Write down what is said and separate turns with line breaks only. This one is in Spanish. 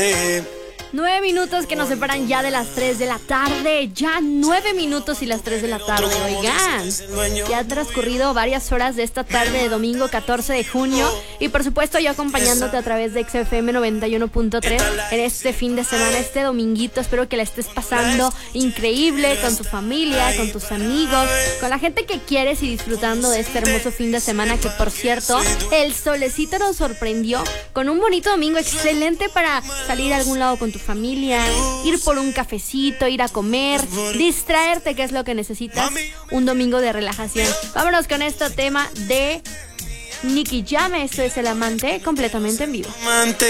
9 minutos que nos separan ya de las 3 de la tarde. Ya 9 minutos y las 3 de la tarde. Oigan, ya han transcurrido varias horas de esta tarde de domingo 14 de junio. Y por supuesto yo acompañándote a través de XFM 91.3 en este fin de semana, este dominguito. Espero que la estés pasando increíble con tu familia, con tus amigos, con la gente que quieres y disfrutando de este hermoso fin de semana. Que por cierto, el solecito nos sorprendió con un bonito domingo excelente para salir a algún lado con tu familia, ir por un cafecito, ir a comer, distraerte, que es lo que necesitas, un domingo de relajación. Vámonos con este tema de Nicky Jam. Esto es El Amante, completamente en vivo.